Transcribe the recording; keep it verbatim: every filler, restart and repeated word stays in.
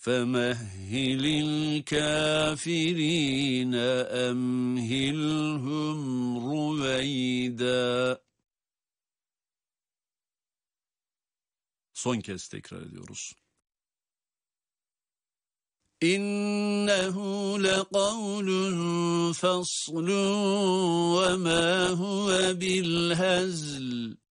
فَمَهِّلِ الْكَافِرِينَ أَمْهِلْهُمْ رُوَيْدًا. Son kez tekrar ediyoruz. İnnehu leqavlun faslun ve ma huve bil hazl.